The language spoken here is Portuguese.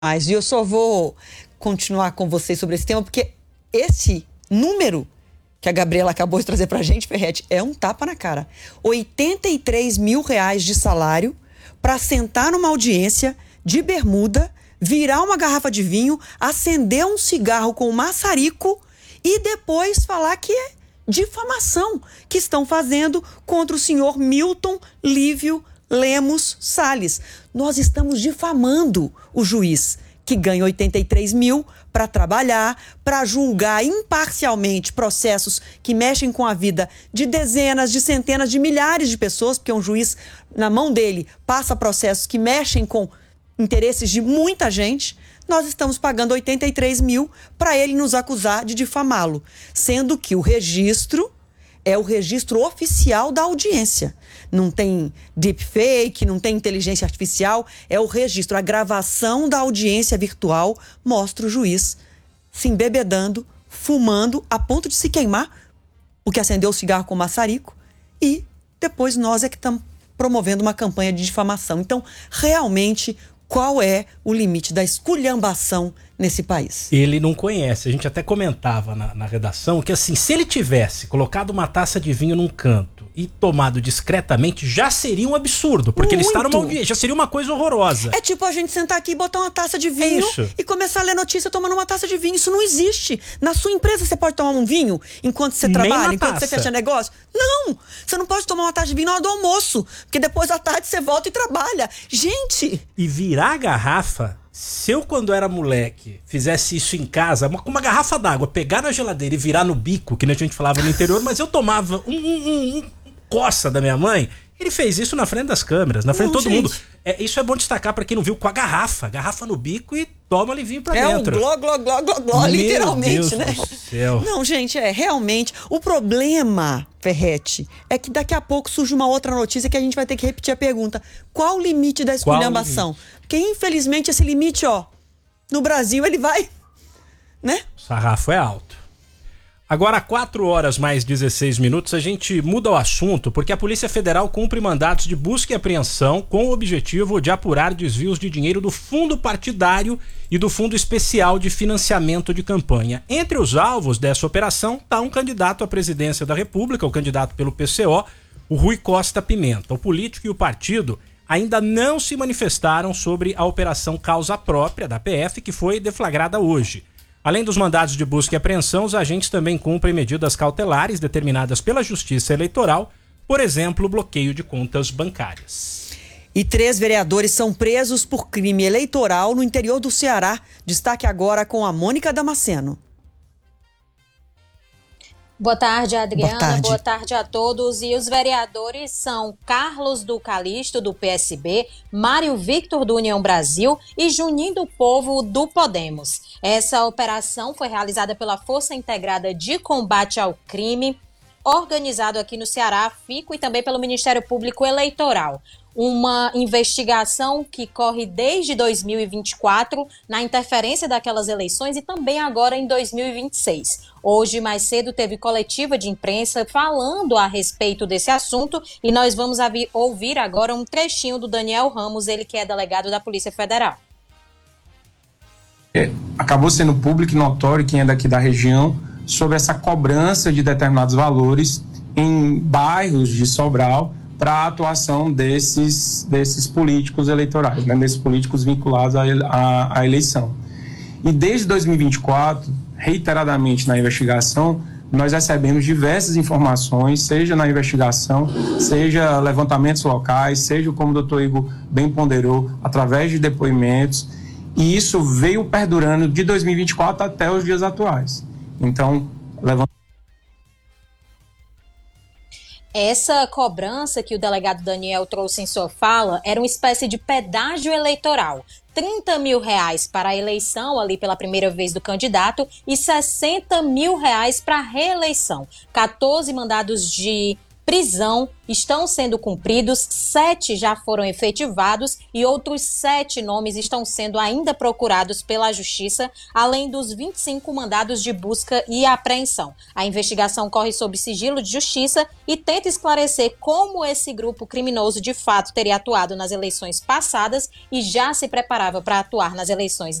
Mas eu só vou continuar com vocês sobre esse tema, porque esse número que a Gabriela acabou de trazer pra gente, Ferretti, é um tapa na cara. R$83 mil de salário para sentar numa audiência de bermuda, virar uma garrafa de vinho, acender um cigarro com um maçarico e depois falar que é difamação que estão fazendo contra o senhor Milton Lívio Lemos Salles. Nós estamos difamando o juiz que ganha 83 mil para trabalhar, para julgar imparcialmente processos que mexem com a vida de dezenas, de centenas, de milhares de pessoas, porque um juiz, na mão dele, passa processos que mexem com interesses de muita gente. Nós estamos pagando 83 mil para ele nos acusar de difamá-lo, sendo que o registro é o registro oficial da audiência. Não tem deepfake, não tem inteligência artificial, é o registro. A gravação da audiência virtual mostra o juiz se embebedando, fumando, a ponto de se queimar, porque acendeu o cigarro com maçarico, e depois nós é que estamos promovendo uma campanha de difamação. Então, realmente, qual é o limite da esculhambação nesse país? Ele não conhece. A gente até comentava na redação que, assim, se ele tivesse colocado uma taça de vinho num canto e tomado discretamente, já seria um absurdo, porque ele está numa audiência, já seria uma coisa horrorosa. É tipo a gente sentar aqui e botar uma taça de vinho e começar a ler notícia tomando uma taça de vinho. Isso não existe. Na sua empresa você pode tomar um vinho enquanto você trabalha, enquanto você fecha negócio? Não! Você não pode tomar uma taça de vinho na hora do almoço, porque depois da tarde você volta e trabalha. Gente! E virar a garrafa, se eu quando era moleque fizesse isso em casa, com uma garrafa d'água, pegar na geladeira e virar no bico, que nem a gente falava no interior, mas eu tomava coça da minha mãe. Ele fez isso na frente das câmeras, na frente de todo mundo. Isso é bom destacar pra quem não viu, com a garrafa no bico e toma ali vinho pra dentro. É um gló, literalmente, né? Meu Deus do céu. Não, gente, realmente. O problema, Ferretti, é que daqui a pouco surge uma outra notícia que a gente vai ter que repetir a pergunta. Qual o limite da esculhambação? Porque, infelizmente, esse limite, no Brasil, ele vai, né? O sarrafo é alto. Agora, 4h mais 16 minutos, a gente muda o assunto porque a Polícia Federal cumpre mandatos de busca e apreensão com o objetivo de apurar desvios de dinheiro do fundo partidário e do Fundo Especial de Financiamento de Campanha. Entre os alvos dessa operação está um candidato à presidência da República, o candidato pelo PCO, o Rui Costa Pimenta. O político e o partido ainda não se manifestaram sobre a operação Causa Própria da PF, que foi deflagrada hoje. Além dos mandados de busca e apreensão, os agentes também cumprem medidas cautelares determinadas pela Justiça Eleitoral, por exemplo, o bloqueio de contas bancárias. E 3 vereadores são presos por crime eleitoral no interior do Ceará. Destaque agora com a Mônica Damasceno. Boa tarde, Adriana. Boa tarde a todos. E os vereadores são Carlos do Calixto, do PSB, Mário Victor, do União Brasil e Juninho do Povo, do Podemos. Essa operação foi realizada pela Força Integrada de Combate ao Crime, organizado aqui no Ceará, FICO, e também pelo Ministério Público Eleitoral. Uma investigação que corre desde 2024 na interferência daquelas eleições e também agora em 2026. Hoje, mais cedo, teve coletiva de imprensa falando a respeito desse assunto e nós vamos ouvir agora um trechinho do Daniel Ramos, ele que é delegado da Polícia Federal. Acabou sendo público e notório, quem é daqui da região, sobre essa cobrança de determinados valores em bairros de Sobral para a atuação desses políticos eleitorais, né, desses políticos vinculados à eleição. E desde 2024, reiteradamente na investigação, nós recebemos diversas informações, seja na investigação, seja levantamentos locais, seja, como o doutor Igor bem ponderou, através de depoimentos, e isso veio perdurando de 2024 até os dias atuais. Então, Essa cobrança que o delegado Daniel trouxe em sua fala era uma espécie de pedágio eleitoral. R$30 mil para a eleição, ali pela primeira vez do candidato, e R$60 mil para a reeleição. 14 mandados de prisão estão sendo cumpridos, 7 já foram efetivados e outros 7 nomes estão sendo ainda procurados pela Justiça, além dos 25 mandados de busca e apreensão. A investigação corre sob sigilo de justiça e tenta esclarecer como esse grupo criminoso de fato teria atuado nas eleições passadas e já se preparava para atuar nas eleições